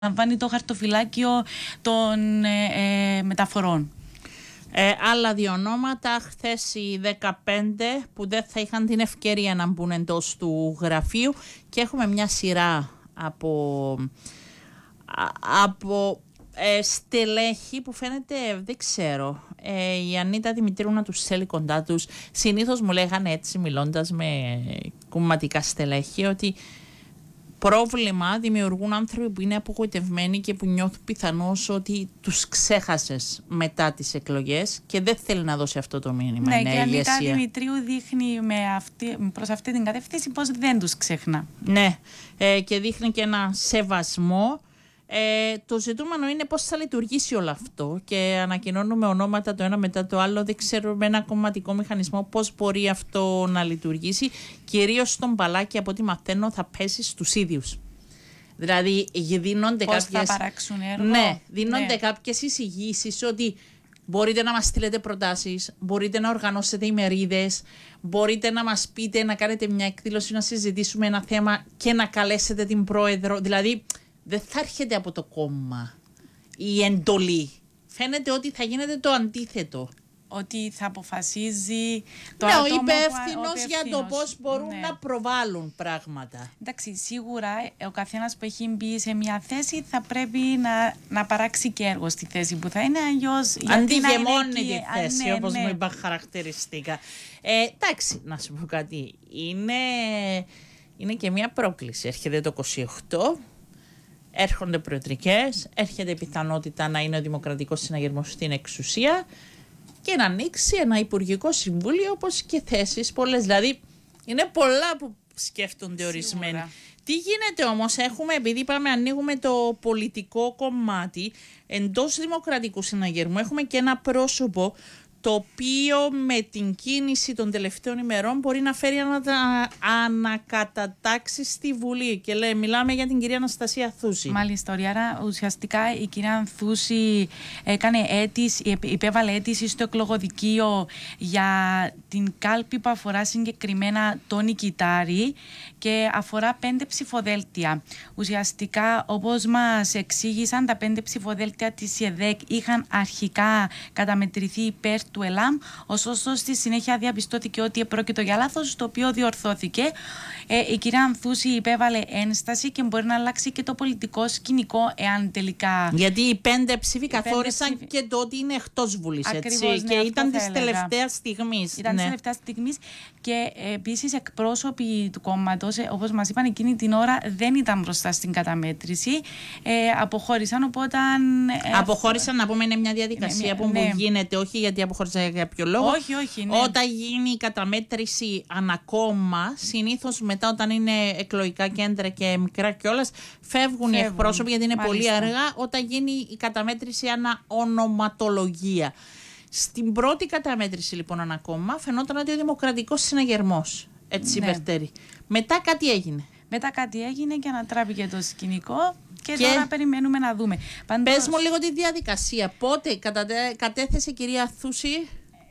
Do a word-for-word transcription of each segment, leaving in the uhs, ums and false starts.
λαμβάνει το χαρτοφυλάκιο των ε, ε, μεταφορών. Ε, άλλα δύο ονόματα, χθες οι δεκαπέντε που δεν θα είχαν την ευκαιρία να μπουν εντός του γραφείου, και έχουμε μια σειρά από, από ε, στελέχη που φαίνεται, δεν ξέρω, ε, η Ανίτα Δημητρίου να τους θέλει κοντά τους. Συνήθως μου λέγανε έτσι, μιλώντας με κομματικά στελέχη, ότι πρόβλημα δημιουργούν άνθρωποι που είναι απογοητευμένοι και που νιώθουν πιθανώς ότι τους ξέχασες μετά τις εκλογές και δεν θέλει να δώσει αυτό το μήνυμα. Ναι, και η Ανίτα Δημητρίου δείχνει με αυτή, προς αυτή την κατεύθυνση πως δεν τους ξεχνά. Ναι, ε, και δείχνει και ένα σεβασμό. Ε, το ζητούμενο είναι πώς θα λειτουργήσει όλο αυτό, και ανακοινώνουμε ονόματα το ένα μετά το άλλο. Δεν ξέρουμε ένα κομματικό μηχανισμό πώς μπορεί αυτό να λειτουργήσει. Κυρίως στον μπαλάκι, από ό,τι μαθαίνω, θα πέσει στους ίδιους. Δηλαδή δίνονται πώς κάποιες, θα παράξουν έργο. ναι, δίνονται ναι. κάποιες εισηγήσεις ότι μπορείτε να μας στείλετε προτάσεις, μπορείτε να οργανώσετε ημερίδες, μπορείτε να μας πείτε, να κάνετε μια εκδήλωση, να συζητήσουμε ένα θέμα και να καλέσετε την πρόεδρο. Δηλαδή δεν θα έρχεται από το κόμμα η εντολή. Φαίνεται ότι θα γίνεται το αντίθετο. Ότι θα αποφασίζει το ναι, άτομο ο υπεύθυνος για το πώς μπορούν ναι. να προβάλλουν πράγματα. Εντάξει, σίγουρα ο καθένας που έχει μπει σε μια θέση θα πρέπει να, να παράξει και έργο στη θέση που θα είναι, αλλιώς αντιγεμώνει τη θέση, ναι, όπως ναι. μου είπα χαρακτηριστικά. Ε, εντάξει, να σου πω κάτι. Είναι, είναι και μια πρόκληση. Έρχεται το είκοσι οκτώ. Έρχονται προεδρικές, έρχεται η πιθανότητα να είναι ο Δημοκρατικός Συναγερμός στην εξουσία και να ανοίξει ένα Υπουργικό Συμβούλιο, όπως και θέσεις πολλές. Δηλαδή είναι πολλά που σκέφτονται ορισμένοι. Σίγουρα. Τι γίνεται όμως, έχουμε, επειδή πάμε ανοίγουμε το πολιτικό κομμάτι, εντός Δημοκρατικού Συναγερμού έχουμε και ένα πρόσωπο το οποίο με την κίνηση των τελευταίων ημερών μπορεί να φέρει ανα, ανακατατάξει στη Βουλή. Και λέει, μιλάμε για την κυρία Αναστασία Θούση. Μάλιστα, άρα ουσιαστικά η κυρία Θούση έκανε αίτηση, υπέβαλε αίτηση στο εκλογοδικείο για την κάλπη που αφορά συγκεκριμένα τον Νικητάρη και αφορά πέντε ψηφοδέλτια. Ουσιαστικά, όπως μας εξήγησαν, τα πέντε ψηφοδέλτια της ΕΔΕΚ είχαν αρχικά καταμετρηθεί υπέρ του ΕΛΑΜ, ωστόσο στη συνέχεια διαπιστώθηκε ότι πρόκειται για λάθος, το οποίο διορθώθηκε. Ε, η κυρία Ανθούση υπέβαλε ένσταση και μπορεί να αλλάξει και το πολιτικό σκηνικό εάν τελικά. Γιατί οι πέντε ψήφοι καθόρισαν ψήφι... και το ότι είναι εκτός Βουλής. Ακριβώς, έτσι, ναι, και ήταν της τελευταίας στιγμής. Ήταν ναι. της τελευταίας στιγμής και επίσης εκπρόσωποι του κόμματος, όπως μας είπαν εκείνη την ώρα, δεν ήταν μπροστά στην καταμέτρηση. Ε, αποχώρησαν, οπότε. Ε, αποχώρησαν, να πούμε, είναι μια διαδικασία ναι, που ναι. γίνεται, όχι γιατί αποχώρησαν για κάποιο λόγο. Όχι, όχι. Ναι. Όταν γίνει η καταμέτρηση ανακόμμα, συνήθως μετά, όταν είναι εκλογικά κέντρα και μικρά κιόλας, φεύγουν, φεύγουν οι εκπρόσωποι, γιατί είναι μάλιστα. πολύ αργά. Όταν γίνει η καταμέτρηση ανα ονοματολογία. Στην πρώτη καταμέτρηση λοιπόν ανακόμμα φαινόταν ότι ο Δημοκρατικός Συναγερμός έτσι ναι. υπερτέρει. Μετά κάτι έγινε. Μετά κάτι έγινε και ανατράπηκε το σκηνικό και, και τώρα περιμένουμε να δούμε. Πάντως... Πες μου λίγο τη διαδικασία. Πότε κατατε... κατέθεσε η κυρία Θούση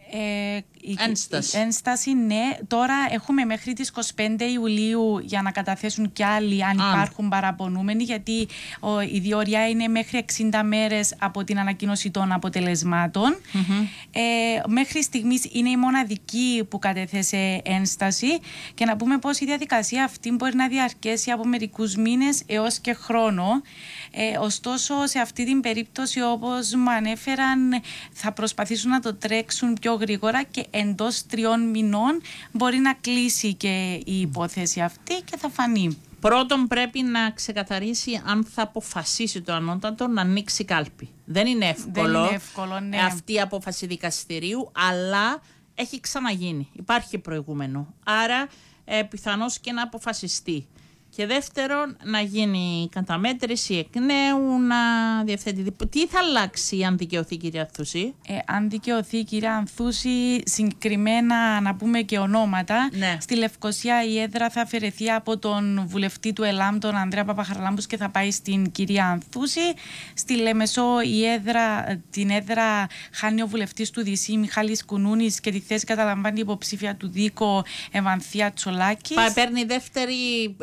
ε, η, ένσταση. Η ένσταση, ναι. Τώρα έχουμε μέχρι τις είκοσι πέντε Ιουλίου για να καταθέσουν κι άλλοι αν Α. υπάρχουν παραπονούμενοι, γιατί ο, η διορία είναι μέχρι εξήντα μέρες από την ανακοίνωση των αποτελεσμάτων. Mm-hmm. Ε, μέχρι στιγμής είναι η μοναδική που κατέθεσε ένσταση, και να πούμε πως η διαδικασία αυτή μπορεί να διαρκέσει από μερικούς μήνες έως και χρόνο. Ε, ωστόσο, σε αυτή την περίπτωση, όπως μου ανέφεραν, θα προσπαθήσουν να το τρέξουν πιο γρήγορα και εντός τριών μηνών μπορεί να κλείσει και η υπόθεση αυτή και θα φανεί. Πρώτον, πρέπει να ξεκαθαρίσει αν θα αποφασίσει το ανώτατο να ανοίξει κάλπη. Δεν είναι εύκολο, Δεν είναι εύκολο ναι. αυτή η απόφαση δικαστηρίου, αλλά έχει ξαναγίνει. Υπάρχει προηγούμενο. Άρα ε, πιθανώς και να αποφασιστεί. Και δεύτερον, να γίνει καταμέτρηση εκ νέου, να διευθετηθεί. Τι θα αλλάξει αν δικαιωθεί η κυρία Θούση? Ε, αν δικαιωθεί η κυρία Ανθούση, συγκεκριμένα να πούμε και ονόματα. Ναι. Στη Λευκοσία η έδρα θα αφαιρεθεί από τον βουλευτή του ΕΛΑΜ, τον Ανδρέα Παπαχαραλάμπους, και θα πάει στην κυρία Ανθούση. Στη Λεμεσό η έδρα, την έδρα χάνει ο βουλευτής του ΔΥΣΥ Μιχάλης Κουνούνης και τη θέση καταλαμβάνει η υποψήφια του Δίκο Ευανθία Τσολάκης. Παίρνει δεύτερη ε,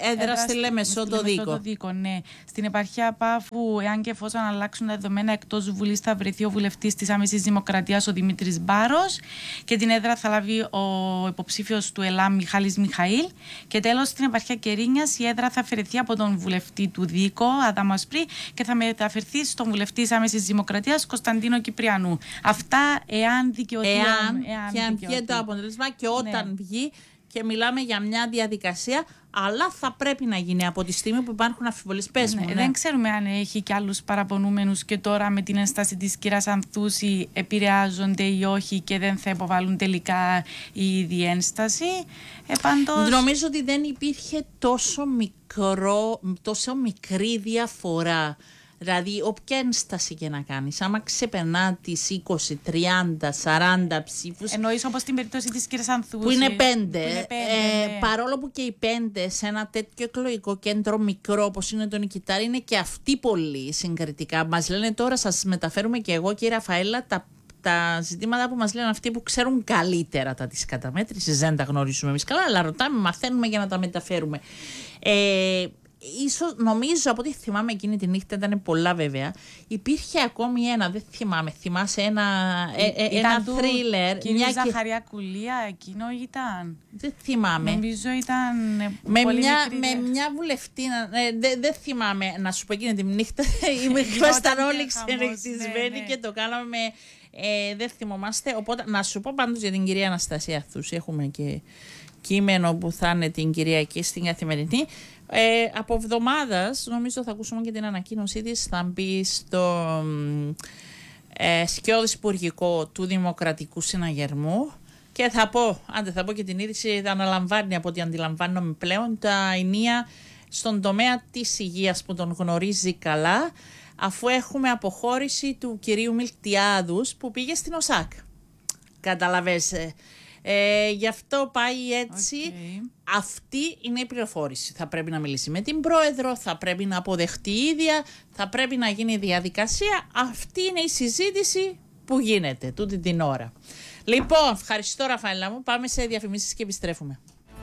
έδρα στη Λεμεσό το Δίκο. Δίκο. Ναι. Στην επαρχία Πάφου, εάν και εφόσον αλλάξουν τα δεδομένα εκτός Βουλής, θα βρεθεί ο βουλευτής της Άμεσης Δημοκρατίας, ο Δημήτρης Μπάρος, και την έδρα θα λάβει ο υποψήφιος του ΕΛΑΜ, Μιχάλης Μιχαήλ. Και τέλος, στην επαρχία Κερίνιας, η έδρα θα αφαιρεθεί από τον βουλευτή του Δίκο, Αδάμο Ασπρί, και θα μεταφερθεί στον βουλευτή της Άμεσης Δημοκρατίας, Κωνσταντίνο Κυπριανού. Αυτά εάν δικαιωθεί. Εάν, εάν και αν βγει το αποτέλεσμα και όταν ναι. βγει, και μιλάμε για μια διαδικασία, αλλά θα πρέπει να γίνει από τη στιγμή που υπάρχουν αμφιβολίες. Πες μου, ναι, ναι. Δεν ξέρουμε αν έχει και άλλους παραπονούμενους και τώρα με την ένσταση της κυρίας Ανθούση επηρεάζονται ή όχι και δεν θα υποβάλουν τελικά η διένσταση. Ε, πάντως... Νομίζω ότι δεν υπήρχε τόσο, μικρό, τόσο μικρή διαφορά. Δηλαδή, όποια ένσταση και να κάνεις, άμα ξεπερνά τις είκοσι, τριάντα, σαράντα ψήφους. Εννοείς όπως στην περίπτωση της κυρίας Ανθούση. Που είναι πέντε. Που είναι πέντε ε, ναι. Παρόλο που και οι πέντε σε ένα τέτοιο εκλογικό κέντρο μικρό όπως είναι το Νικητάρι, είναι και αυτοί πολύ συγκριτικά. Μας λένε τώρα, σας μεταφέρουμε και εγώ και η Ραφαέλα, τα, τα ζητήματα που μας λένε αυτοί που ξέρουν καλύτερα τα της καταμέτρησης. Δεν τα γνωρίζουμε εμείς καλά, αλλά ρωτάμε, μαθαίνουμε για να τα μεταφέρουμε. Ε, Ίσως, νομίζω από ό,τι θυμάμαι εκείνη τη νύχτα, ήταν πολλά βέβαια. Υπήρχε ακόμη ένα, δεν θυμάμαι, θυμάσαι ένα, ε, ε, ένα θρίλερ. Κυρία μια Ζαχαριά Κουλία, εκείνο ήταν. Δεν θυμάμαι. Νομίζω ήταν με πολύ μια, μικρή. με μια βουλευτή, ε, δεν δε θυμάμαι να σου πω εκείνη τη νύχτα. Ήμασταν όλοι ξενυχτισμένοι ναι, ναι. και το κάναμε, ε, δεν θυμόμαστε. Οπότε να σου πω πάντως για την κυρία Αναστασία Ανθούση, έχουμε και κείμενο που θα είναι την Κυριακή στην Καθημερινή. Ε, από εβδομάδας, νομίζω θα ακούσουμε και την ανακοίνωσή της, θα μπει στο ε, σκιώδης υπουργικό του Δημοκρατικού Συναγερμού και θα πω, άντε θα πω και την είδηση, θα αναλαμβάνει από ό,τι αντιλαμβάνομαι πλέον τα ενία στον τομέα της υγείας που τον γνωρίζει καλά, αφού έχουμε αποχώρηση του κυρίου Μιλτιάδους που πήγε στην ΟΣΑΚ. Καταλαβες. Ε, γι' αυτό πάει έτσι. Okay. Αυτή είναι η πληροφόρηση. Θα πρέπει να μιλήσει με την πρόεδρο, θα πρέπει να αποδεχτεί η ίδια, θα πρέπει να γίνει διαδικασία. Αυτή είναι η συζήτηση που γίνεται τούτη την ώρα. Λοιπόν, ευχαριστώ Ραφαέλα μου. Πάμε σε διαφημίσεις και επιστρέφουμε.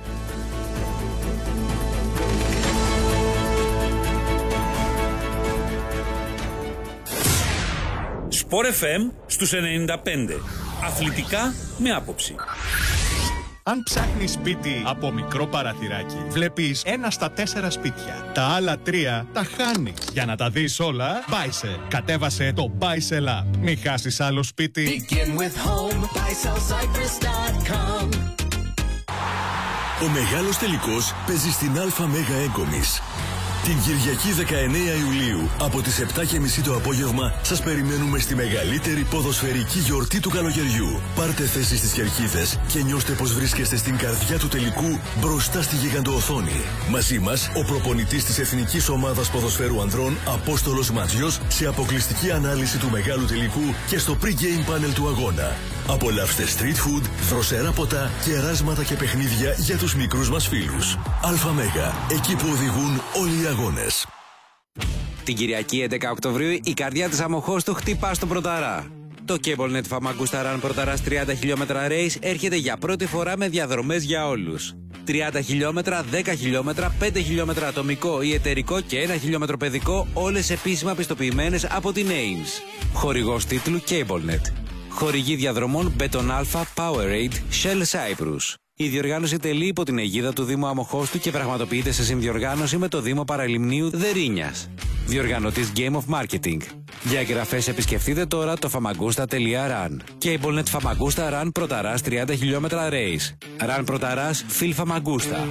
Σπορ εφ εμ στους ενενήντα πέντε. Αθλητικά με άποψη. Αν ψάχνεις σπίτι από μικρό παραθυράκι, βλέπεις ένα στα τέσσερα σπίτια. Τα άλλα τρία τα χάνεις. Για να τα δεις όλα, Buysell. Κατέβασε το Buysell App. Μην χάσεις άλλο σπίτι. Begin with home, buy sell cyprus dot com. Ο μεγάλος τελικός παίζει στην Αλφα Μέγα Έγκομις. Την Κυριακή δεκαεννέα Ιουλίου από τις επτά και μισή το απόγευμα σας περιμένουμε στη μεγαλύτερη ποδοσφαιρική γιορτή του καλοκαιριού. Πάρτε θέση στις κερκίδες και νιώστε πως βρίσκεστε στην καρδιά του τελικού μπροστά στη γιγαντοοθόνη. Μαζί μας ο προπονητής της Εθνικής Ομάδας Ποδοσφαίρου Ανδρών Απόστολος Ματζιός σε αποκλειστική ανάλυση του μεγάλου τελικού και στο pre-game panel του αγώνα. Απολαύστε street food, δροσερά ποτά, κεράσματα και παιχνίδια για τους μικρούς μας φίλους. Αλφα Μέγα, εκεί που οδηγούν όλοι οι αγώνες. Την Κυριακή έντεκα Οκτωβρίου η καρδιά της Αμοχώστου χτυπά στον Πρωταρά. Το CableNet Famagusta Run Πρωταράς τριάντα χιλιόμετρα race έρχεται για πρώτη φορά με διαδρομές για όλους. τριάντα χιλιόμετρα, δέκα χιλιόμετρα, πέντε χιλιόμετρα ατομικό ή εταιρικό και ένα χιλιόμετρο παιδικό, όλες επίσημα πιστοποιημένες από την έιμς. Χορηγός τίτλου CableNet. Χορηγή διαδρομών Beton Alpha, Powerade, Shell Cyprus. Η διοργάνωση τελεί υπό την αιγίδα του Δήμου Αμοχώστου και πραγματοποιείται σε συνδιοργάνωση με το Δήμο Παραλιμνίου Δερίνιας. Διοργανωτής Game of Marketing. Για εγγραφές επισκεφτείτε τώρα το famagusta τελεία run. CableNet Famagusta Run Πρωταράς τριάντα χιλιόμετρα race. Run Πρωταράς Phil Famagusta.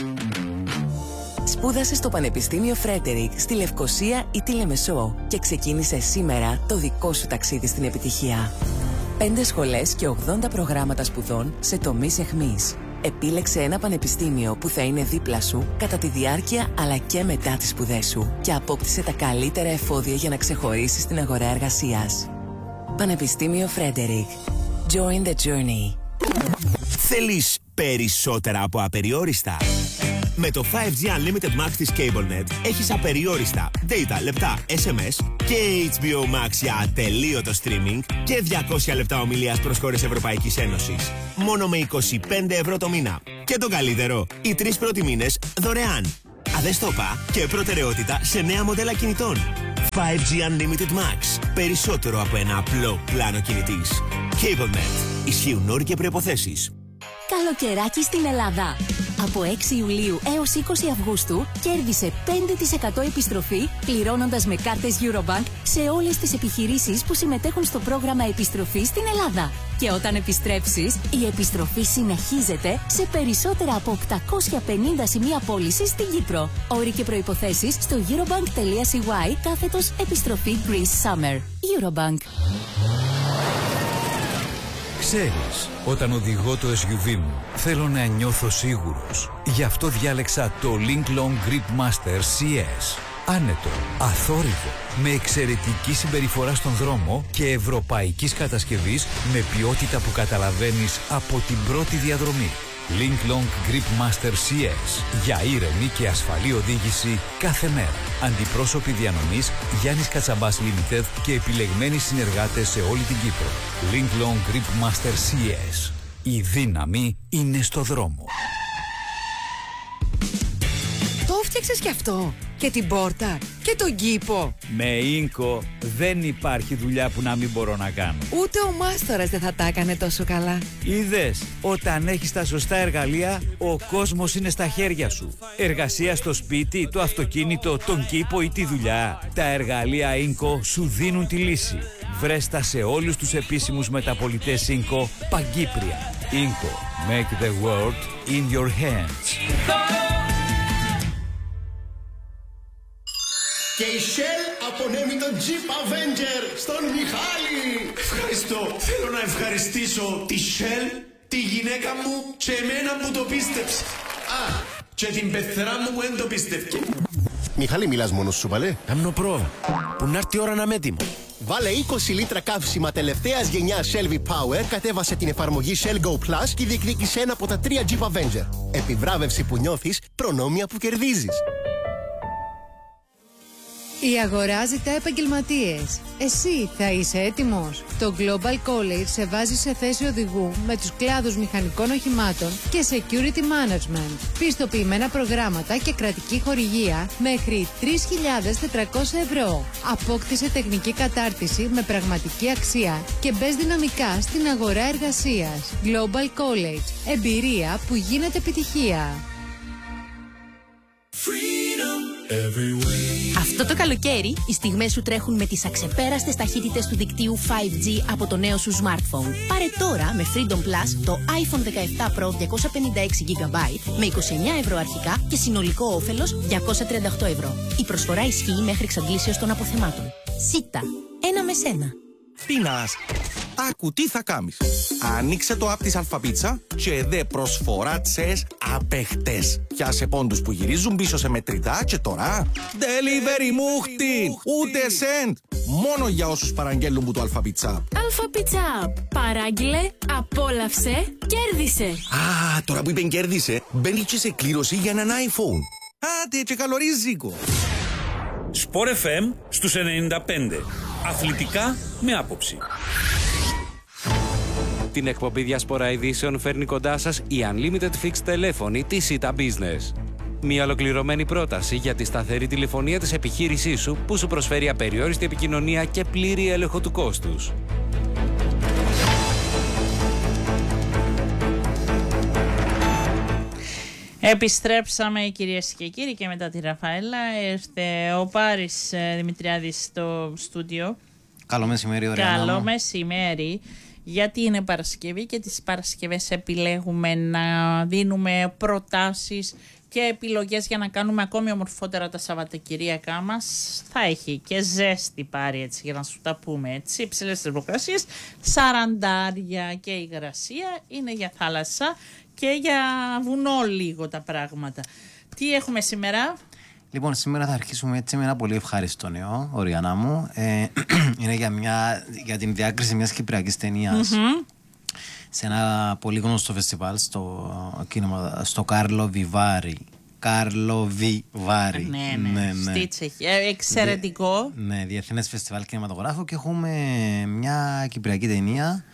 Σπούδασε στο Πανεπιστήμιο Φρέντερικ στη Λευκοσία ή τη Λεμεσό και ξεκίνησε σήμερα το δικό σου ταξίδι στην επιτυχία. Πέντε σχολές και ογδόντα προγράμματα σπουδών σε τομείς εχμής. Επίλεξε ένα πανεπιστήμιο που θα είναι δίπλα σου κατά τη διάρκεια αλλά και μετά τις σπουδές σου και απόκτησε τα καλύτερα εφόδια για να ξεχωρίσεις στην αγορά εργασίας. Πανεπιστήμιο Φρέντερικ. Join the journey. Θέλεις περισσότερα από απεριόριστα? Με το φάιβ τζι Unlimited Max της CableNet έχεις απεριόριστα data, λεπτά, ες εμ ες και έιτς μπι ο Max για ατελείωτο streaming και διακόσια λεπτά ομιλίας προς χώρες Ευρωπαϊκής Ένωσης. Μόνο με είκοσι πέντε ευρώ το μήνα. Και το καλύτερο, οι τρεις πρώτοι μήνες δωρεάν. Αδεστόπα και προτεραιότητα σε νέα μοντέλα κινητών. φάιβ τζι Unlimited Max. Περισσότερο από ένα απλό πλάνο κινητής. CableNet. Ισχύουν όροι και προϋποθέσεις. Καλοκαιράκι στην Ελλάδα. Από έξι Ιουλίου έως είκοσι Αυγούστου κέρδισε πέντε τοις εκατό επιστροφή πληρώνοντας με κάρτες Eurobank σε όλες τις επιχειρήσεις που συμμετέχουν στο πρόγραμμα επιστροφής στην Ελλάδα. Και όταν επιστρέψεις, η επιστροφή συνεχίζεται σε περισσότερα από οκτακόσια πενήντα σημεία πώλησης στην Κύπρο. Όροι και προϋποθέσεις στο eurobank.cy κάθετος επιστροφή Greece Summer. Eurobank. Ξέρεις, όταν οδηγώ το ες γιου βι μου, θέλω να νιώθω σίγουρος. Γι' αυτό διάλεξα το Link Long Grip Master σι ες. Άνετο, αθόρυβο, με εξαιρετική συμπεριφορά στον δρόμο και ευρωπαϊκής κατασκευής με ποιότητα που καταλαβαίνεις από την πρώτη διαδρομή. Link Long Grip Master σι ες. Για ήρεμη και ασφαλή οδήγηση κάθε μέρα. Αντιπρόσωποι διανομής Γιάννης Κατσαμπάς Limited και επιλεγμένοι συνεργάτες σε όλη την Κύπρο. Link Long Grip Master σι ες. Η δύναμη είναι στο δρόμο. Το φτιάξες κι αυτό. Και την πόρτα. Και τον κήπο. Με Ίνκο δεν υπάρχει δουλειά που να μην μπορώ να κάνω. Ούτε ο μάστορας δεν θα τα έκανε τόσο καλά. Είδες, όταν έχεις τα σωστά εργαλεία, ο κόσμος είναι στα χέρια σου. Εργασία στο σπίτι, το αυτοκίνητο, τον κήπο ή τη δουλειά. Τα εργαλεία Ίνκο σου δίνουν τη λύση. Βρέστα σε όλους τους επίσημους μεταπολιτές Ίνκο παγκύπρια. Ίνκο, make the world in your hands. Και η Shell απονέμει τον Jeep Avenger στον Μιχάλη. Ευχαριστώ. Θέλω να ευχαριστήσω τη Shell, τη γυναίκα μου και εμένα που το πίστεψε. Α, και την πεθερά μου που δεν το πίστευκε. Μιχάλη, μιλάς μόνος σου, παλέ. Κάμνω πρόβα. Που να έρθει η ώρα να είμαι έτοιμο. Βάλε είκοσι λίτρα καύσιμα τελευταίας γενιάς Shell V-Power, κατέβασε την εφαρμογή Shell Go Plus και διεκδίκησε ένα από τα τρία Jeep Avenger. Επιβράβευση που νιώθεις, προνόμια που κερδίζεις. Η αγορά ζητά επαγγελματίες. Εσύ θα είσαι έτοιμος? Το Global College σε βάζει σε θέση οδηγού με τους κλάδους μηχανικών οχημάτων και Security Management. Πιστοποιημένα προγράμματα και κρατική χορηγία μέχρι τρεις χιλιάδες τετρακόσια ευρώ. Απόκτησε τεχνική κατάρτιση με πραγματική αξία και μπες δυναμικά στην αγορά εργασίας. Global College. Εμπειρία που γίνεται επιτυχία. Αυτό το καλοκαίρι, οι στιγμές σου τρέχουν με τις αξεπέραστες ταχύτητες του δικτύου φάιβ τζι από το νέο σου smartphone. Πάρε τώρα με Freedom Plus το iPhone δεκαεπτά Pro διακόσια πενήντα έξι τζι μπι με είκοσι εννέα ευρώ αρχικά και συνολικό όφελος διακόσια τριάντα οκτώ ευρώ. Η προσφορά ισχύει μέχρι εξαντλήσεως των αποθεμάτων. Σίτα. Ένα με σένα. Πίνας. Άκου τι θα κάνεις. Ανοίξε το app της Αλφαπίτσα και δε προσφορά τσες απεχτές. Πιάσε πόντους που γυρίζουν πίσω σε μετρητά και τώρα delivery μούχτη. Ούτε σεντ. Μόνο για όσους παραγγέλνουν που το Αλφαπίτσα. Αλφαπίτσα. Παράγγειλε, απόλαυσε, κέρδισε. Α, τώρα που είπεν κέρδισε, μπαίνει και σε κλήρωση για έναν iPhone. Άντε και καλό ρίζικο. Sport εφ εμ στους ενενήντα πέντε. Αθλητικά με άποψη. Την εκπομπή Διασπορά Ειδήσεων φέρνει κοντά σας η Unlimited Fixed τηλέφωνη της Sita Business. Μια ολοκληρωμένη πρόταση για τη σταθερή τηλεφωνία της επιχείρησής σου που σου προσφέρει απεριόριστη επικοινωνία και πλήρη έλεγχο του κόστους. Επιστρέψαμε κυρίες και κύριοι και μετά τη Ραφαέλα ήρθε ο Πάρης Δημητριάδης στο στούντιο. Καλό μεσημέρι, ωραία. Καλό μεσημέρι. Γιατί είναι Παρασκευή και τις Παρασκευές επιλέγουμε να δίνουμε προτάσεις και επιλογές για να κάνουμε ακόμη ομορφότερα τα Σαββατοκυριακά μας. Θα έχει και ζέστη Πάρη, έτσι, για να σου τα πούμε έτσι. Υψηλές θερμοκρασίες, σαραντάρια και υγρασία, είναι για θάλασσα και για βουνό λίγο τα πράγματα. Τι έχουμε σήμερα? Λοιπόν, σήμερα θα αρχίσουμε έτσι με ένα πολύ ευχάριστο νέο, Οριανά μου. Ε, είναι για, μια, για την διάκριση μιας κυπριακής ταινίας mm-hmm. σε ένα πολύ γνωστό φεστιβάλ στο, στο Κάρλο Βιβάρι. Κάρλο Βιβάρι. Ναι, ναι, ναι, ναι. Στη εξαιρετικό. Ναι, Διεθνές Φεστιβάλ Κινηματογράφου και έχουμε μια κυπριακή ταινία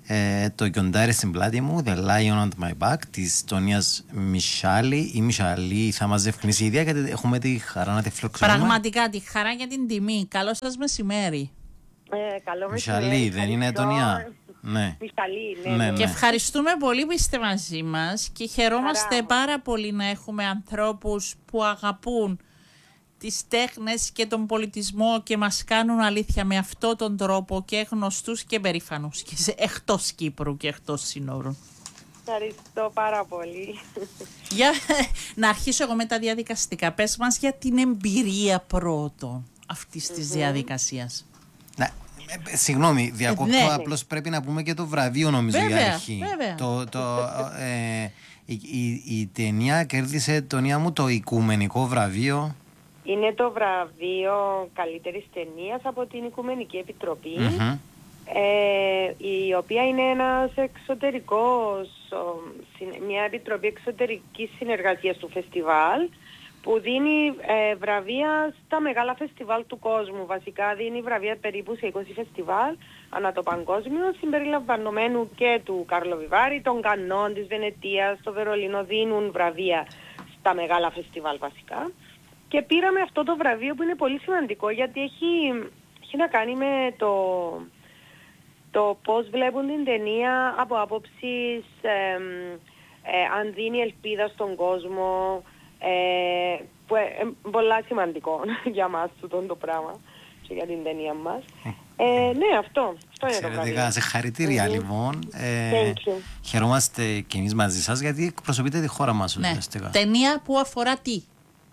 Ε, το γιοντάρι στην πλάτη μου, The Lion on My Back, της Τόνιας Μισάλη. Η Μισάλη θα μας διευκρινίσει η ίδια, γιατί έχουμε τη χαρά να τη φιλοξενούμε. Πραγματικά τη χαρά για την τιμή. Καλό σας μεσημέρι. Ε, καλό μεσημέρι. Μισάλη, δεν είναι Τόνια? Ναι. Μισάλη, ναι, ναι, ναι. Και ευχαριστούμε πολύ που είστε μαζί μας και χαιρόμαστε Χαρά. πάρα πολύ να έχουμε ανθρώπους που αγαπούν τις τέχνες και τον πολιτισμό και μας κάνουν αλήθεια με αυτόν τον τρόπο και γνωστούς και περήφανους και σε, εκτός Κύπρου και εκτός συνόρων. Ευχαριστώ πάρα πολύ. Για, να αρχίσω εγώ με τα διαδικαστικά. Πες μας για την εμπειρία πρώτον αυτής της mm-hmm. διαδικασίας. Ναι, ε, συγγνώμη, διακόπτω, ναι. απλώς πρέπει να πούμε και το βραβείο νομίζω βέβαια, για αρχή. Βέβαια. Το, το, ε, η, η, η ταινία κέρδισε, Τονία μου, το Οικουμενικό βραβείο. Είναι το βραβείο καλύτερης ταινίας από την Οικουμενική Επιτροπή, mm-hmm. ε, η οποία είναι ένας εξωτερικός, μια επιτροπή εξωτερικής συνεργασίας του φεστιβάλ, που δίνει ε, βραβεία στα μεγάλα φεστιβάλ του κόσμου. Βασικά δίνει βραβεία περίπου σε είκοσι φεστιβάλ ανά το παγκόσμιο, συμπεριλαμβανομένου και του Κάρλο Βιβάρη, των Κανών, της Βενετίας, στο Βερολίνο δίνουν βραβεία στα μεγάλα φεστιβάλ βασικά. Και πήραμε αυτό το βραβείο που είναι πολύ σημαντικό, γιατί έχει, έχει να κάνει με το, το πώς βλέπουν την ταινία από άποψης ε, ε, αν δίνει ελπίδα στον κόσμο, ε, που είναι ε, πολλά σημαντικό για μας τούτο το πράγμα και για την ταινία μας. Ε, ναι, αυτό, αυτό είναι το βραβείο. Σε χαρητήρια mm-hmm. λοιπόν. Ε, χαιρόμαστε και εμείς μαζί σας, γιατί εκπροσωπείτε τη χώρα μας. Ναι. Ταινία που αφορά τι?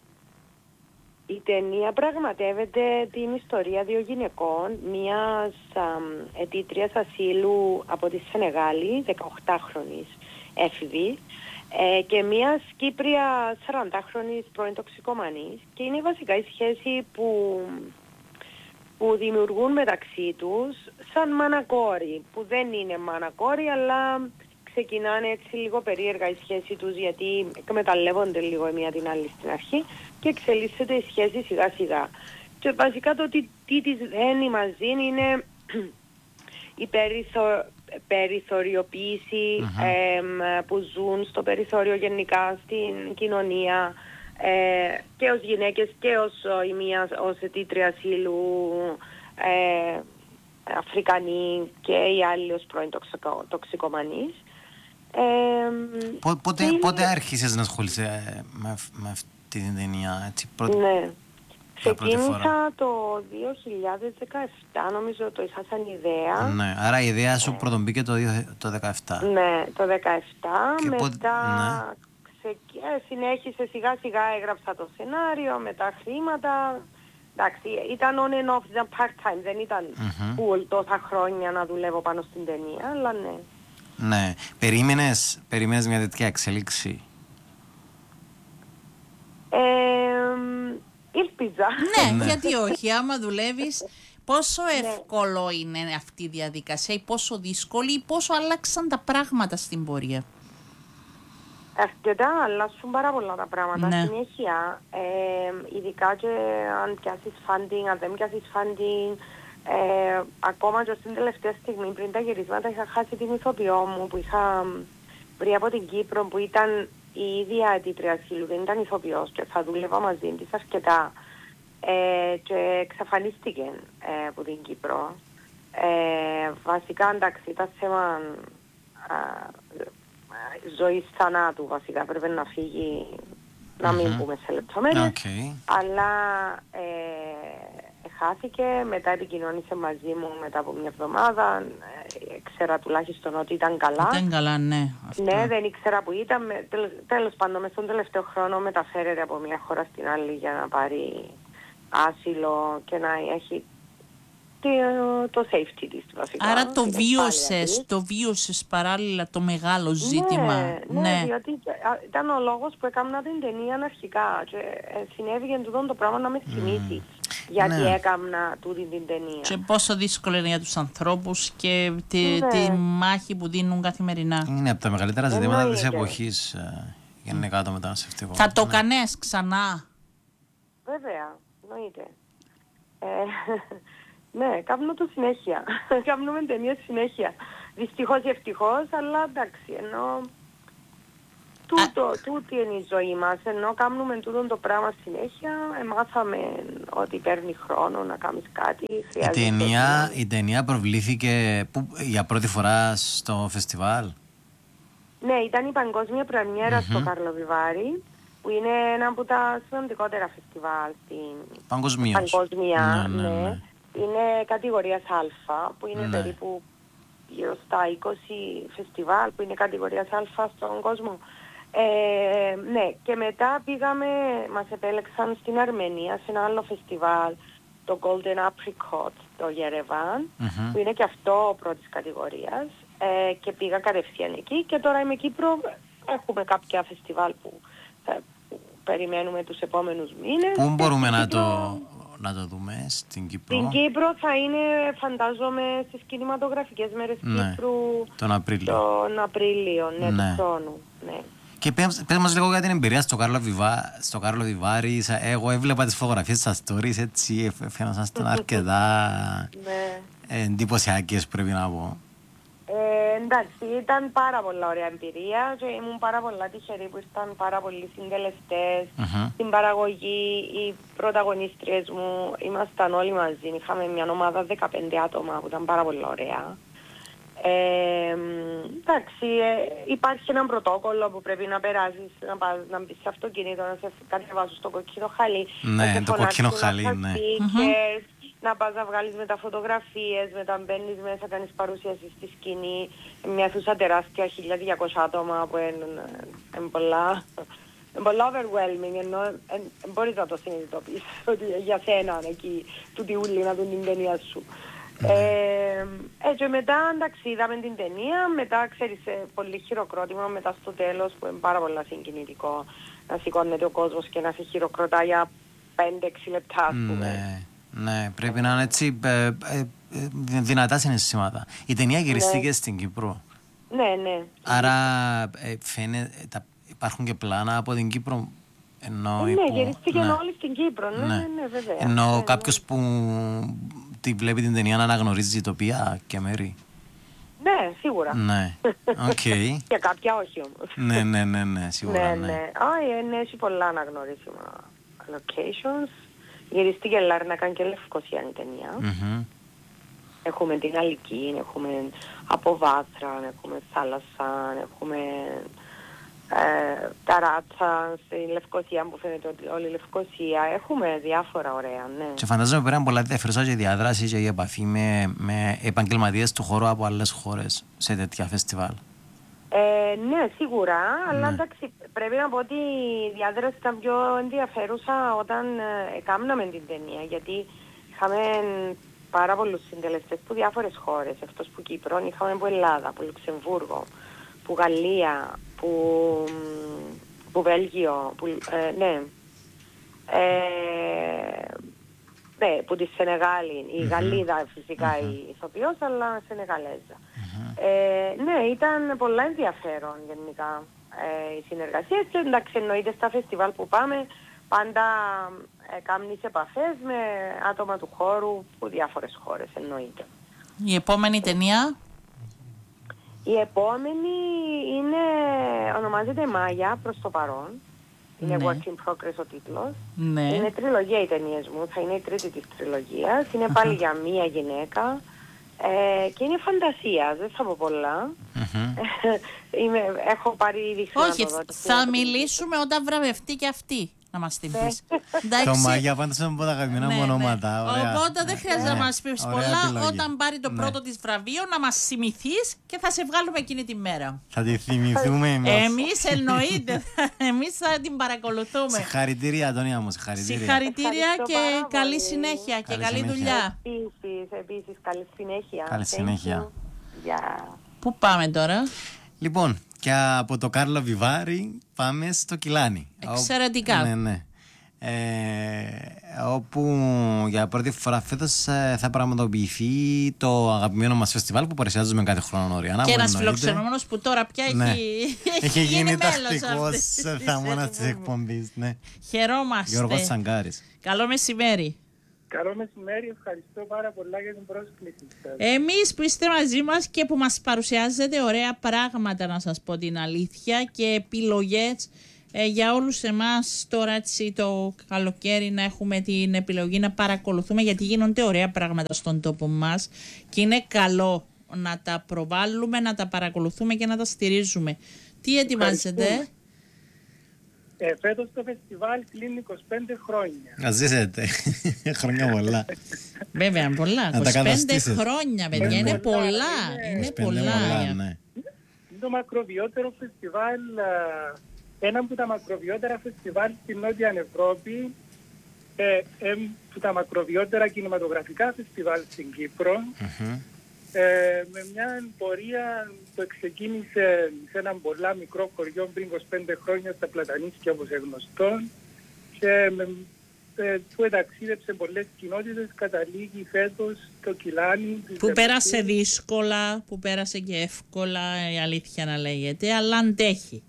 Η ταινία πραγματεύεται την ιστορία δύο γυναικών, μιας αιτήτριας ασύλου από τη Σενεγάλη, δεκαοκτάχρονης έφηβη, ε, και μιας Κύπρια σαραντάχρονης πρώην τοξικομανής, και είναι βασικά η σχέση που, που δημιουργούν μεταξύ τους σαν μάνα-κόρη, που δεν είναι μάνα-κόρη, αλλά ξεκινάνε έτσι λίγο περίεργα η σχέση τους, γιατί εκμεταλλεύονται λίγο η μία την άλλη στην αρχή και εξελίσσεται η σχέση σιγά σιγά. Και βασικά το τι, τι τις δένει μαζί είναι η περιθω, περιθωριοποίηση uh-huh. ε, που ζουν στο περιθώριο γενικά στην κοινωνία, ε, και ως γυναίκες και ως η μία ως αιτήτρια ασύλου, ε, Αφρικανοί, και οι άλλοι ως πρώην τοξικο, τοξικομανείς. Ε, πότε, είναι... πότε άρχισες να ασχολείσαι με, με αυτή την ταινία, έτσι, πρώτη, ναι. Ξεκίνησα το δύο χιλιάδες δεκαεπτά, νομίζω το είχα σαν ιδέα. Ναι, άρα η ιδέα σου ε. πρώτον μπήκε το δύο χιλιάδες δεκαεπτά. Ναι, το δεκαεπτά, και μετά πότε, ναι. ξεκ... συνέχισε σιγά σιγά, έγραψα το σενάριο, μετά χρήματα. Εντάξει, ήταν on and off, ήταν part-time, δεν ήταν mm-hmm. full τόσα χρόνια να δουλεύω πάνω στην ταινία, αλλά ναι. Ναι. Περίμενες, περίμενες μια τέτοια εξέλιξη? Ε, ήλπιζα. Ναι, γιατί όχι. Άμα δουλεύεις, πόσο εύκολο είναι αυτή η διαδικασία ή πόσο δύσκολη ή πόσο άλλαξαν τα πράγματα στην πορεία? Αρκετά, αλλάσουν πάρα πολλά τα πράγματα. Ναι. Συνέχεια, ε, ειδικά και αν πιάσεις funding, αν δεν πιάσεις funding, Ε, ακόμα και στην τελευταία στιγμή πριν τα γυρίσματα είχα χάσει την ηθοποιό μου που είχα βρει από την Κύπρο, που ήταν η ίδια αιτήτρια ασύλου, δεν ήταν ηθοποιός, και θα δούλευα μαζί της αρκετά, ε, και εξαφανίστηκε ε, από την Κύπρο. Ε, βασικά, εντάξει, ήταν θέμα ζωής θανάτου, βασικά πρέπει να φύγει, να μην mm-hmm. πούμε σε λεπτομέρειες, okay. αλλά ε, χάθηκε, μετά επικοινωνήσε μαζί μου μετά από μια εβδομάδα, ε, ξέρα τουλάχιστον ότι ήταν καλά. Ήταν καλά, ναι. Αυτό. Ναι, δεν ήξερα που ήταν. Με, τέλος, τέλος πάντων, μες τον τελευταίο χρόνο μεταφέρεται από μια χώρα στην άλλη για να πάρει άσυλο και να έχει το, το safety της βασικά. Άρα το βίωσες, το βίωσες παράλληλα το μεγάλο ζήτημα. Ναι, ναι, ναι, διότι ήταν ο λόγος που έκανα την ταινία αρχικά και ε, συνέβη για τούτο το πράγμα να με θυμίσει. Mm. Γιατί ναι. έκαμνα τούτη την ταινία. Και πόσο δύσκολο είναι για τους ανθρώπους και τη, ναι. τη μάχη που δίνουν καθημερινά. Είναι από τα μεγαλύτερα ζητήματα της εποχής ε, γενικά το μεταναστευτικό. Θα το ναι. κάνεις ξανά? Βέβαια, εννοείται. Ε, ναι, κάνουμε το συνέχεια. Κάνουμε ταινίες συνέχεια. Δυστυχώς ή ευτυχώς, αλλά εντάξει, ενώ τούτο, τούτη είναι η ζωή μας, ενώ κάνουμε τούτο το πράγμα συνέχεια, μάθαμε ότι παίρνει χρόνο να κάνεις κάτι. Η ταινία, η ταινία προβλήθηκε που, για πρώτη φορά στο φεστιβάλ. Ναι, ήταν η παγκόσμια πρεμιέρα mm-hmm. στο Κάρλο Βιβάρι, που είναι ένα από τα σημαντικότερα φεστιβάλ στην παγκοσμίως. Παγκοσμία. Ναι, ναι, ναι. Ναι. Είναι κατηγορίας Α, που είναι ναι. περίπου γύρω στα είκοσι φεστιβάλ, που είναι κατηγορίας Α στον κόσμο. Ε, ναι, και μετά πήγαμε, μας επέλεξαν στην Αρμενία σε ένα άλλο φεστιβάλ, το Golden Apricot, το Γερεβάν, mm-hmm. που είναι και αυτό πρώτης κατηγορίας, ε, και πήγα κατευθείαν εκεί και τώρα είμαι Κύπρο. Έχουμε κάποια φεστιβάλ που, θα, που περιμένουμε τους επόμενους μήνες. Πού μπορούμε να το, να το δούμε στην Κύπρο? Στην Κύπρο θα είναι, φαντάζομαι, στις κινηματογραφικές μέρες ναι. Κύπρου τον Απρίλιο, τον Απρίλιο ναι, ναι. του χρόνου. Ναι. Και πες, πες μας λίγο για την εμπειρία στο Κάρλο, Βιβά, στο Κάρλο Βιβάρι. Εγώ έβλεπα τις φωτογραφίες στα stories, έτσι φαίνονταν αρκετά ναι. εντυπωσιακές, πρέπει να πω. Ε, εντάξει, ήταν πάρα πολλά ωραία εμπειρία και ήμουν πάρα πολλά τυχερή που ήρθαν πάρα πολλοί συντελεστές mm-hmm. στην παραγωγή. Οι πρωταγωνίστριες μου ήμασταν όλοι μαζί, είχαμε μια ομάδα δεκαπέντε άτομα που ήταν πάρα πολλά ωραία. Ε, εντάξει, ε, υπάρχει ένα πρωτόκολλο που πρέπει να περάσεις, να, πας, να μπεις σε αυτοκίνητο, να σε κατεβάσεις στο κόκκινο χαλί, ναι, να το κόκκινο χαλί, ναι. Speakers, να πας να βγάλεις μεταφωτογραφίες, μετά μπαίνεις μέσα, κάνεις παρουσίαση στη σκηνή, μια αίθουσα τεράστια, χίλια διακόσια άτομα που είναι πολλά, πολλά overwhelming, ενώ δεν μπορείς να το συνειδητοποιήσεις ότι για σένα εκεί, του τιούλη να δουν την ταινία σου. Ε, έτσι μετά εντάξει είδαμε την ταινία, μετά ξέρεις πολύ χειροκρότημα μετά στο τέλος που είναι πάρα πολύ συγκινητικό να σηκώνεται ο κόσμος και να σε χειροκροτά για πέντε έξι λεπτά ας πούμε. Ναι, ναι, πρέπει να είναι έτσι ε, ε, ε, δυνατά συναισθήματα. Η ταινία γυριστήκε ναι. στην Κύπρο. Ναι, ναι. Άρα ε, φαίνεται, τα, υπάρχουν και πλάνα από την Κύπρο. Ενώ ναι, υπό, γυριστήκε ναι. όλοι στην Κύπρο, ναι, ναι, ναι, ναι βέβαια. Ενώ ναι, κάποιος που τη βλέπει την ταινία να αναγνωρίζει τοπία και μέρη. Ναι, σίγουρα. Ναι, οκ. Okay. Και κάποια όχι όμως. Ναι, ναι, ναι, ναι, σίγουρα, ναι. ναι. ναι. Α, ναι, έχει πολλά αναγνωρίσιμα locations. Γυριστήκε Λάρνακα και Λευκοσία η ταινία. Mm-hmm. Έχουμε την Αλική, έχουμε από Βάθρα, έχουμε θάλασσα, έχουμε ε, ταράτσα στη Λευκοσία που φαίνεται ότι όλη η Λευκοσία. Έχουμε διάφορα ωραία, ναι. Και φαντάζομαι πέραν πολλά ενδιαφέρουσα και διάδραση και η επαφή με, με επαγγελματίες του χώρου από άλλες χώρες σε τέτοια φεστιβάλ. Ε, ναι, σίγουρα, ναι. Αλλά εντάξει, πρέπει να πω ότι η διάδραση ήταν πιο ενδιαφέρουσα όταν ε, έκαναμε την ταινία, γιατί είχαμε πάρα πολλούς συντελεστές από διάφορες χώρες, εκτός που Κύπρο, είχαμε από Ελλάδα, από Λουξεμβούργο, που Γαλλία, που, που Βέλγιο, που, ε, ναι, ε, ναι, που τη Σενεγάλη, η mm-hmm. Γαλλίδα φυσικά mm-hmm. η ηθοποιός, αλλά Σενεγαλέζα. Mm-hmm. Ε, ναι, ήταν πολλά ενδιαφέρον γενικά ε, οι συνεργασίες και εντάξει εννοείται στα φεστιβάλ που πάμε πάντα ε, κάνεις επαφές με άτομα του χώρου από διάφορες χώρες εννοείται. Η επόμενη ταινία? Η επόμενη είναι, ονομάζεται Μάγια προς το παρόν. Είναι ναι. Work in Progress ο τίτλος. Ναι. Είναι τριλογία οι ταινίες μου, θα είναι η τρίτη της τριλογίας. Είναι uh-huh. πάλι για μία γυναίκα ε, και είναι φαντασία, δεν θα πω πολλά. Uh-huh. Είμαι, έχω πάρει ήδη χρηματοδότηση. Όχι, θα μιλήσουμε όταν βραβευτεί και αυτή. Να μας την πεις. Το Μάγια πάντως είναι από τα αγαπημένα μου ονόματα. Οπότε δεν χρειάζεται να μας πεις πολλά. Όταν πάρει το πρώτο της βραβείο να μας θυμηθείς και θα σε βγάλουμε εκείνη τη μέρα. Θα τη θυμηθούμε εμείς. Εμείς εννοείται. Εμείς θα την παρακολουθούμε. Συγχαρητήρια Αντωνία μου. Συγχαρητήρια και καλή συνέχεια και καλή δουλειά. Επίσης, επίσης καλή συνέχεια. Καλή συνέχεια. Πού πάμε τώρα? Λοιπόν, και από το Κάρλο Βιβάρι πάμε στο Κιλάνι. Εξαιρετικά. Ναι, ναι. Ε, όπου για πρώτη φορά φέτος θα πραγματοποιηθεί το αγαπημένο μας φεστιβάλ που παρουσιάζουμε κάθε χρόνο νωριά. Και ένας φιλοξενούμενος που τώρα πια ναι. έχει, έχει γίνει, γίνει τακτικός θαμώνας της εκπομπής. Ναι. Χαιρόμαστε. Γιώργος Σαγκάρης. Καλό μεσημέρι. Καλό μεσημέρι, ευχαριστώ πάρα πολλά για την πρόσκληση σας. Εμείς που είστε μαζί μας και που μας παρουσιάζετε ωραία πράγματα, να σας πω την αλήθεια, και επιλογές ε, για όλους εμάς τώρα έτσι το καλοκαίρι να έχουμε την επιλογή να παρακολουθούμε, γιατί γίνονται ωραία πράγματα στον τόπο μας και είναι καλό να τα προβάλλουμε, να τα παρακολουθούμε και να τα στηρίζουμε. Τι ετοιμάζετε? Ε, φέτος το φεστιβάλ κλείνει είκοσι πέντε χρόνια. Να ζήσετε. Χρόνια πολλά. Βέβαια, πολλά. είκοσι πέντε χρόνια, παιδιά. Είναι πολλά. Είναι πολλά. Είναι το μακροβιότερο φεστιβάλ, ένα από τα μακροβιότερα φεστιβάλ στην Νότια Ευρώπη, ε, από τα μακροβιότερα κινηματογραφικά φεστιβάλ στην Κύπρο. Ε, με μια πορεία που ξεκίνησε σε έναν πολλά μικρό χωριό πριν είκοσι πέντε χρόνια στα Πλατανίσκια, όπως γνωστό, και με, ε, που ταξίδεψε πολλές κοινότητες, καταλήγει φέτος το Κιλάνι. Που πέρασε δύσκολα, που πέρασε και εύκολα, η αλήθεια να λέγεται, αλλά αντέχει.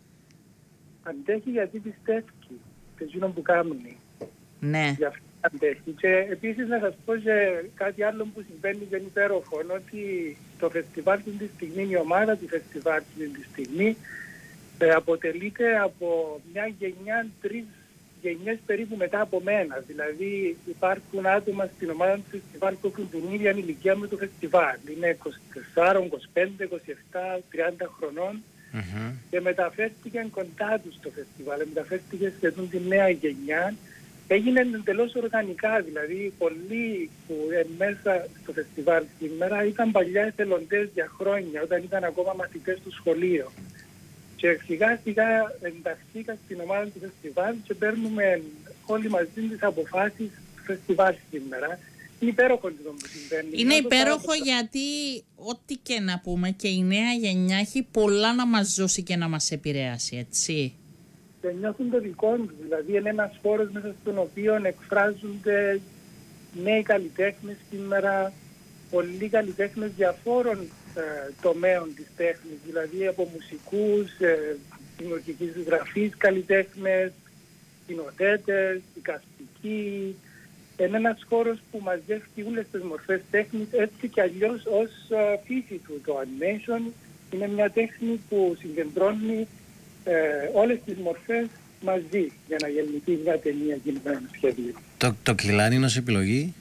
Αντέχει γιατί πιστεύει και εκείνο που κάνει. Ναι. Αντέχει. Και επίσης να σας πω και κάτι άλλο που συμβαίνει και είναι υπέροχο, ότι το φεστιβάλ αυτή τη στιγμή, η ομάδα του φεστιβάλ αυτή τη στιγμή, ε, αποτελείται από μια γενιά, τρεις γενιές περίπου μετά από μένα. Δηλαδή υπάρχουν άτομα στην ομάδα του φεστιβάλ που έχουν την ίδια ηλικία με το φεστιβάλ. Είναι είκοσι τέσσερα, είκοσι πέντε, είκοσι επτά, τριάντα χρονών mm-hmm. και μεταφέρθηκαν κοντά τους στο φεστιβάλ, μεταφέρθηκαν σε αυτή τη νέα γενιά. Έγινε εντελώς οργανικά, δηλαδή πολλοί που είναι μέσα στο φεστιβάλ σήμερα ήταν παλιά εθελοντές για χρόνια, όταν ήταν ακόμα μαθητές του σχολείου. Και σιγά σιγά ενταχθήκα στην ομάδα του φεστιβάλ και παίρνουμε όλοι μαζί τις αποφάσεις του φεστιβάλ σήμερα. Είναι υπέροχο το που συμβαίνει. Είναι υπέροχο γιατί ό,τι και να πούμε και η νέα γενιά έχει πολλά να μας ζώσει και να μας επηρεάσει, έτσι. Και νιώθουν το δικό τους, δηλαδή είναι ένας χώρος μέσα στον οποίο εκφράζονται νέοι καλλιτέχνες σήμερα, πολλοί καλλιτέχνες διαφόρων ε, τομέων της τέχνης, δηλαδή από μουσικούς, ε, δημιουργικής γραφής καλλιτέχνες, σκηνοθέτες, δικαστικοί. Είναι ένας χώρος που μαζεύει όλες τις μορφές τέχνης, έτσι και αλλιώς ως ε, φύση του. Το animation είναι μια τέχνη που συγκεντρώνει Ε, όλες τις μορφές μαζί για να γεννηθεί μια ταινία κινημένου σχεδίου. Το, το Κιλάνι είναι ως επιλογή?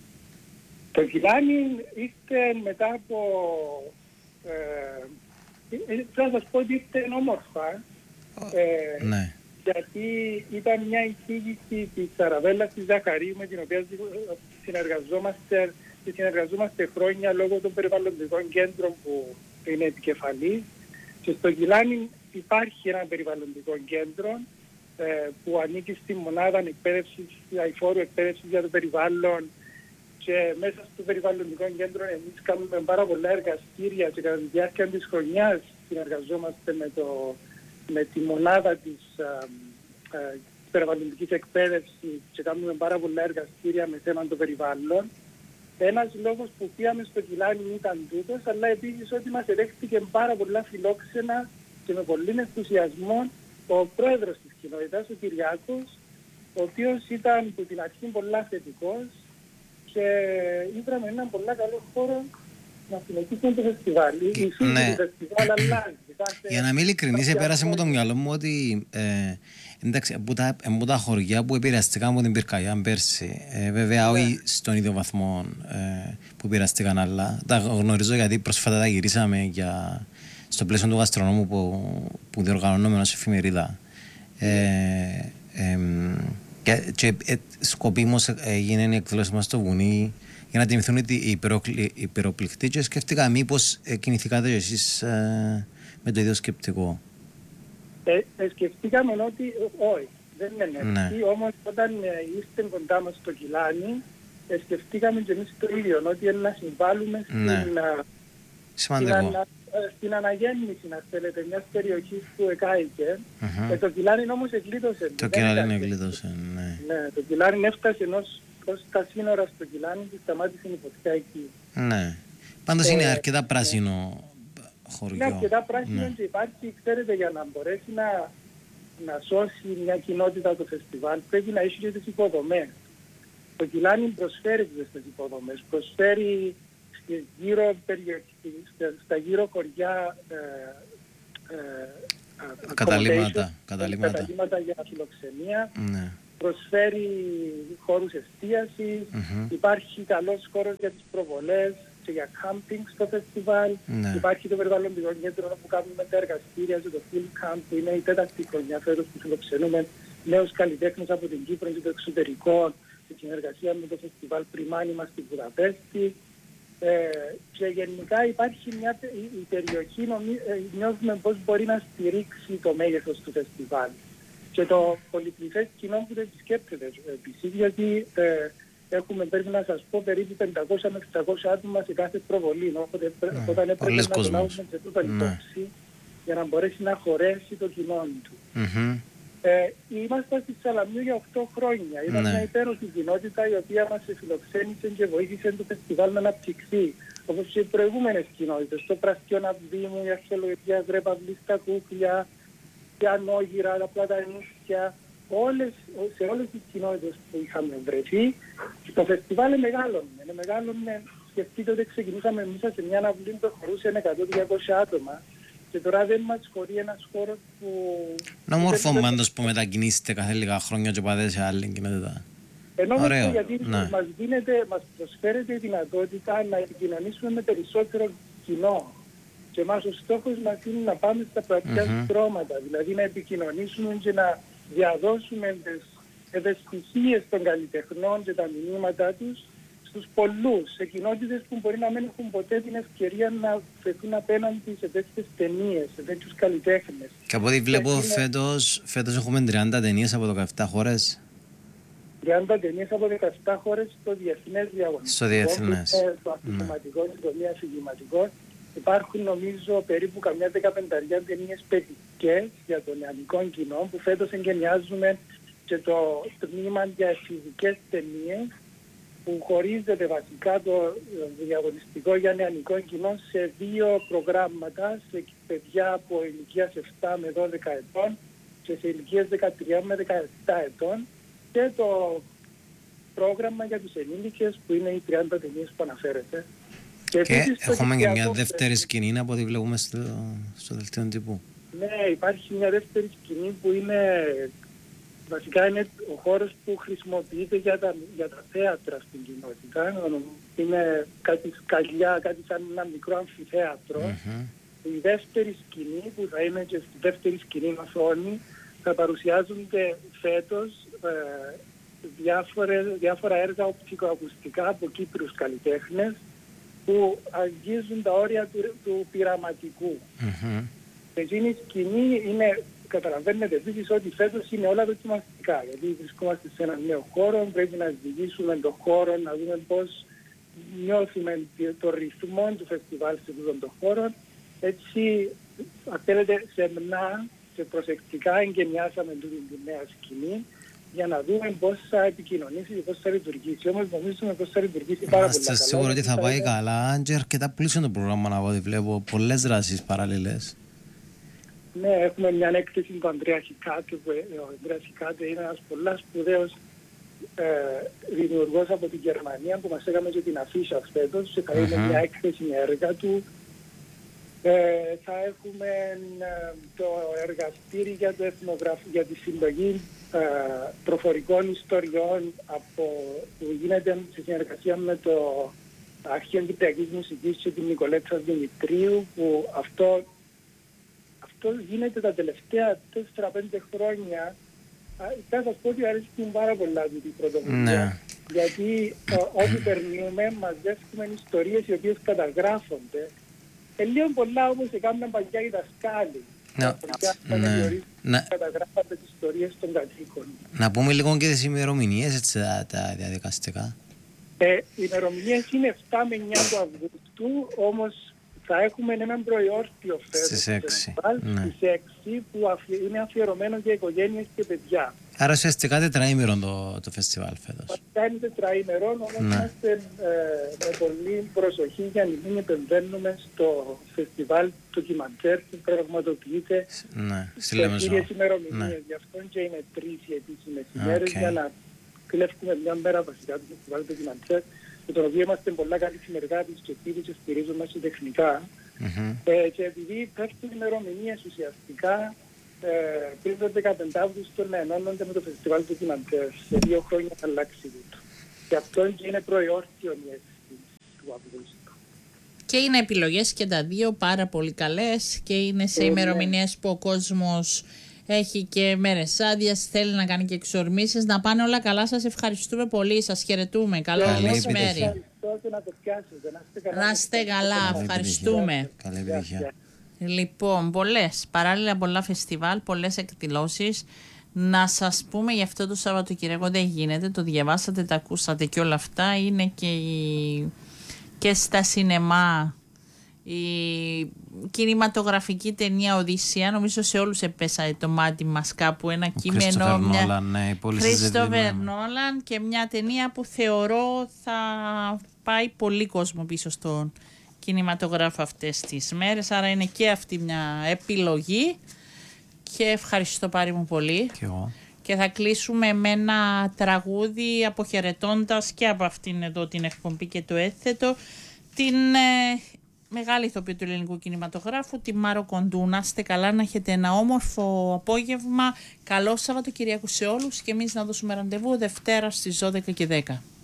Το Κιλάνι ήρθε μετά από... Ε, ε, θα σας πω ότι ήρθε όμορφα. Ε, ναι. Γιατί ήταν μια εισήγηση της Αραβέλλας της Ζαχαρίου, με την οποία συνεργαζόμαστε, συνεργαζόμαστε χρόνια λόγω των περιβαλλοντικών κέντρων που είναι επικεφαλής. Και στο Κιλάνι υπάρχει ένα περιβαλλοντικό κέντρο ε, που ανήκει στη μονάδα εκπαίδευσης, αηφόρου εκπαίδευσης για το περιβάλλον, και μέσα στο περιβαλλοντικό κέντρο εμείς κάνουμε πάρα πολλά εργαστήρια και κατά τη διάρκεια της χρονιάς συνεργαζόμαστε με, το, με τη μονάδα της ε, ε, περιβαλλοντικής εκπαίδευσης και κάνουμε πάρα πολλά εργαστήρια με θέμα το περιβάλλον. Ένας λόγος που πήγαμε στο Κιλάνι ήταν τούτος, αλλά επίσης ότι μας εδέχτηκε πάρα πολλά φιλόξενα και με πολύ ενθουσιασμό ο πρόεδρος της κοινότητας, ο Κυριάκος, ο οποίος ήταν από την αρχή πολλά θετικός και είδαμε έναν πολύ καλό χώρο να συνεχίσουμε το φεστιβάλ. Η σύνθεση ναι. του φεστιβάλ αλλάζει. Για να μην ειλικρινής, πέρασε μου το μυαλό μου ότι ε, εντάξει, από τα, από τα χωριά που επηρεαστήκαν από την πυρκαγιά πέρσι, ε, βέβαια όχι yeah. στον ίδιο βαθμό ε, που επηρεαστήκαν, αλλά τα γνωρίζω γιατί πρόσφατα τα γυρίσαμε για, στο πλαίσιο του γαστρονόμου που, που διοργανώνουμε ως εφημερίδα. Ε, ε, και και ε, σκοπίμως έγινε η εκδήλωση μας στο βουνί για να τιμηθούν οι υπεροπληκτοί και σκέφτηκα μήπως ε, κινηθήκατε εσείς ε, με το ίδιο σκεπτικό. Ε, ε, σκεφτήκαμε ότι όχι, δεν είναι έτσι. Ναι. Όμως όταν ε, είστε κοντά μας στο Κιλάνι, ε, σκεφτήκαμε και εμείς το ίδιο, ότι είναι να συμβάλλουμε ναι. στην, α, στην, ανα, στην αναγέννηση, να θέλετε, μιας περιοχής που εκάηκε. Mm-hmm. Ε, το Κιλάνι όμως εγκλείδωσε. Το Κιλάνι εγκλείδωσε, ναι. Ναι, το Κιλάνι έφτασε ενός ως τα σύνορα στο Κιλάνι και σταμάτησε η φωτιά εκεί. Ναι. Πάντως ε, είναι αρκετά πράσινο χωριό. Είναι αρκετά πράσινο ναι. και υπάρχει, ξέρετε, για να μπορέσει να, να σώσει μια κοινότητα το φεστιβάλ πρέπει να έχει και τις υποδομές. Το Κιλάνι προσφέρει τις αυτές υποδομές, προσφέρει στις γύρω περιοχές, στα γύρω χωριά ε, ε, καταλήμματα, καταλήμματα. καταλήμματα για φιλοξενία, ναι. προσφέρει χώρους εστίασης, Mm-hmm. υπάρχει καλός χώρος για τις προβολές και για κάμπινγκ στο φεστιβάλ, Ναι. υπάρχει το περιβαλλοντικό κέντρο που κάνουμε τα εργαστήρια και το Film Camp που είναι η τέταρτη χρονιά φέτος που φιλοξενούμε νέους καλλιτέχνες από την Κύπρο και το εξωτερικό σε συνεργασία με το φεστιβάλ Πριμάνιμα στην Βουδαπέστη. Ε, και γενικά υπάρχει μια, η, η περιοχή νομί, ε, νιώθουμε πώς μπορεί να στηρίξει το μέγεθος του φεστιβάλ και το πολυπληθές κοινό που το επισκέπτεται επίσης, γιατί ε, έχουμε, πρέπει να σας πω, περίπου πεντακόσια με εξακόσια άτομα σε κάθε προβολή, οπότε ναι. όταν έπρεπε να το κόσμος. λάβουμε σε τούτο Ναι. υπόψη για να μπορέσει να χωρέσει το κοινό του. Mm-hmm. Ε, είμαστε στη Σαλαμιού για οκτώ χρόνια. Ήταν Ναι. μια υπέροχη κοινότητα η οποία μας φιλοξένησε και βοήθησε το φεστιβάλ να αναπτυχθεί. Όπως και οι προηγούμενες κοινότητες, το Πραστιώνα Δήμου, η Αρχαιολογία Γρέπαυλη στα Κούκλια, η Ανόγυρα, τα Πλατανίσια, όλες, σε όλες τις κοινότητες που είχαμε βρεθεί. Το φεστιβάλ είναι μεγάλο. Είναι μεγάλο, σκεφτείτε ότι ξεκινήσαμε εμείς σε μια αυλή που χωρούσε εκατό με διακόσια άτομα. Και τώρα δεν μας χωρεί ένας χώρος που... Να μορφό πάντως που μετακινήσετε κάθε λίγα χρόνια και πάτε σε άλλη κοινότητα. Ενώ Ωραίο, γιατί ναι. μας, δίνεται, μας προσφέρεται η δυνατότητα να επικοινωνήσουμε με περισσότερο κοινό. Και εμάς ο στόχος μας είναι να πάμε στα πλατιά Μμμ. στρώματα, δηλαδή να επικοινωνήσουμε και να διαδώσουμε τις ευαισθησίες των καλλιτεχνών και τα μηνύματα τους στους πολλούς, σε κοινότητες που μπορεί να μην έχουν ποτέ την ευκαιρία να φεθούν απέναντι σε τέτοιες ταινίες, σε τέτοιους καλλιτέχνες. Και από ό,τι βλέπω είναι- φέτος, φέτος έχουμε τριάντα ταινίες από δεκαεπτά χώρες. τριάντα ταινίες από δεκαεπτά χώρες στο διεθνές διαγωνισμό. Στο διεθνές. Είναι το αφηγηματικό και το μη αφηγηματικό. Υπάρχουν νομίζω περίπου καμιά δεκαπενταριά ταινίες παιδικές για το νεανικό κοινό που φέτος εγκαινιάζουμε και το τμήμα για εφηβικές ταινίες που χωρίζεται βασικά το διαγωνιστικό για νεανικό κοινό σε δύο προγράμματα, σε παιδιά από ηλικίας επτά με δώδεκα ετών και σε ηλικίες δεκατρία με δεκαεπτά ετών και το πρόγραμμα για τους ενήλικες που είναι οι τριάντα ταινίες που αναφέρεται. Και επίσης το έχουμε και μια Κυριακό δεύτερη σκηνή από ό,τι βλέπουμε στο, στο δελτίο τύπου. Ναι, υπάρχει μια δεύτερη σκηνή που είναι, βασικά είναι ο χώρος που χρησιμοποιείται για τα, για τα θέατρα στην κοινότητα. Είναι κάτι σκαλιά, κάτι σαν ένα μικρό αμφιθέατρο. Mm-hmm. Η δεύτερη σκηνή που θα είναι και στη δεύτερη σκηνή οθόνη θα παρουσιάζονται φέτος ε, διάφορες, διάφορα έργα οπτικοακουστικά από Κύπριους καλλιτέχνες που αγγίζουν τα όρια του, του πειραματικού. Mm-hmm. Εκείνη η σκηνή είναι, καταλαβαίνετε επίσης ότι φέτος είναι όλα δοκιμαστικά, γιατί βρισκόμαστε σε έναν νέο χώρο, πρέπει να διηγήσουμε τον χώρο, να δούμε πώς νιώθουμε το ρυθμό του φεστιβάλ σε αυτόν τον χώρο. Έτσι, αν θέλετε, σεμνά και προσεκτικά εγκαινιάσαμε την νέα σκηνή για να δούμε πώς θα επικοινωνήσει και πώς θα λειτουργήσει. Όμως νομίζουμε πώς θα λειτουργήσει πάρα πολύ καλά. Είμαστε σίγουροι ότι θα πάει καλά και αρκετά πλούσιο το πρόγραμμα από ό,τι βλέπω. Πολλές δράσεις παράλληλες. Ναι, έχουμε μια έκθεση του Ανδρέα Χικάτε, που ο Ανδρέας Χικάτε είναι ένας πολλά σπουδαίος ε, δημιουργός από την Γερμανία που μας έκαμε και την αφίσα φέτος και θα είναι Mm-hmm. μια έκθεση με έργα του. Ε, θα έχουμε ε, το εργαστήρι για, το εθνογραφ... για τη συλλογή ε, προφορικών ιστοριών από, που γίνεται σε συνεργασία με το Αρχείο Κυπριακής Μουσικής και την Νικολέτσα Δημητρίου, που αυτό, αυτό γίνεται τα τελευταία τέσσερα πέντε χρόνια. Θα σας πω ότι αρέσει πάρα πολλά αυτή την πρωτοβουλία. Ναι. Γιατί ε, ό,τι περνούμε μαζεύουμε ιστορίες οι οποίες καταγράφονται. Ε, λίγο πολλά όπως έκαναν παλιά οι δασκάλοι. Ναι. Ναι. Ναι. Καταγράφονται τις ιστορίες των κατοίκων. Να πούμε λίγο και τις ημερομηνίες, έτσι, τα, τα διαδικαστικά. Ε, οι ημερομηνίες είναι επτά με εννιά του Αυγούστου, όμως θα έχουμε έναν προϊόρτιο φέτος Στις έξι. Ναι. στις έξι που αφι... είναι αφιερωμένο για οικογένειες και παιδιά. Άρα ουσιαστικά τετραήμερο το, το φεστιβάλ φέτος. Αυτά είναι τετραήμερον, όμως Ναι. είμαστε ε, με πολύ προσοχή για να μην επεμβαίνουμε στο φεστιβάλ ντοκιμαντέρ που πραγματοποιείται Ναι, στη σε Λεμεσό. κύριες ημερομηνίες. Ναι. Γι' αυτό και είναι τρεις οι επίσημες ημέρες Okay. για να κλέφουμε μια μέρα βασικά του φεστιβάλ ντοκιμαντέρ, με τον οποίο είμαστε πολλά καλοί συνεργάτες και φίλοι και στηρίζουμε μέσα τεχνικά. Mm-hmm. Ε, και επειδή πέφτουν ημερομηνίες ουσιαστικά ε, πριν το δεκαπέντε Αυγούστου να ενώνονται με το φεστιβάλ ντοκιμαντέρ, σε δύο χρόνια θα αλλάξει τούτο. Και αυτό και είναι προϊόρτιο η αίσθηση του Αυγούστου. Και είναι επιλογές και τα δύο πάρα πολύ καλές και είναι σε ημερομηνίες που ο κόσμος έχει και μέρες άδειας, θέλει να κάνει και εξορμήσεις. Να πάνε όλα καλά, σας ευχαριστούμε πολύ, σας χαιρετούμε. Καλό μεσημέρι. Να είστε καλά, ευχαριστούμε. Καλή επιτυχία. Λοιπόν, πολλές, παράλληλα πολλά φεστιβάλ, πολλές εκδηλώσεις. Να σας πούμε για αυτό το Σαββατοκύριακο δεν γίνεται, το διαβάσατε, τα ακούσατε και όλα αυτά. Είναι και, η... και στα σινεμά η κινηματογραφική ταινία Οδύσσεια. Νομίζω σε όλους έπεσε το μάτι μας κάπου ένα ο κείμενο. Κρίστοφερ Νόλαν και μια ταινία που θεωρώ θα πάει πολύ κόσμο πίσω στον κινηματογράφο αυτές τις μέρες. Άρα είναι και αυτή μια επιλογή. Και ευχαριστώ πάρα μου πολύ. Και εγώ. Και θα κλείσουμε με ένα τραγούδι αποχαιρετώντας και από αυτήν εδώ την εκπομπή και το έθετο την ε, μεγάλη ηθοποιό του ελληνικού κινηματογράφου, τη Μάρο Κοντού. Να είστε καλά, να έχετε ένα όμορφο απόγευμα. Καλό Σαββατοκυριακό σε όλους και εμείς να δώσουμε ραντεβού Δευτέρα στις δώδεκα και δέκα.